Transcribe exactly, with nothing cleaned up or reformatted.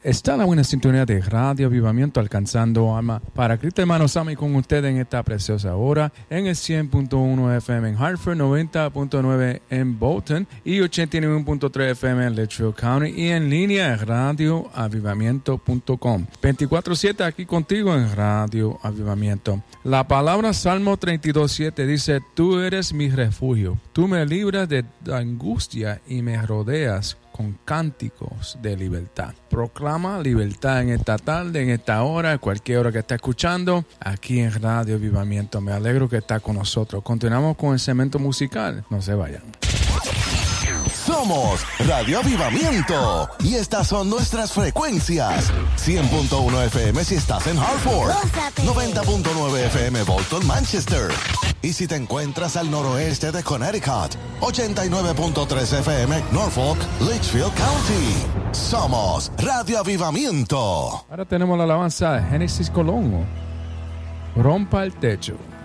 Está en la buena sintonía de Radio Avivamiento, alcanzando alma para Cristo. Hermanos, Sammy con ustedes en esta preciosa hora, en el cien punto uno F M en Hartford, noventa punto nueve en Bolton y ochenta y nueve punto tres F M en Litchfield County, y en línea en radio avivamiento punto com. veinticuatro siete aquí contigo en Radio Avivamiento. La palabra Salmo treinta y dos siete dice: tú eres mi refugio, tú me libras de la angustia y me rodeas con cánticos de libertad. Proclama libertad en esta tarde, en esta hora, cualquier hora que esté escuchando, aquí en Radio Avivamiento. Me alegro que está con nosotros. Continuamos con el segmento musical. No se vayan. Somos Radio Avivamiento y estas son nuestras frecuencias: cien punto uno F M si estás en Hartford, noventa punto nueve F M Bolton, Manchester, y si te encuentras al noroeste de Connecticut, ochenta y nueve punto tres F M Norfolk, Litchfield County. Somos Radio Avivamiento. Ahora tenemos la alabanza de Génesis Colón. Rompa el techo.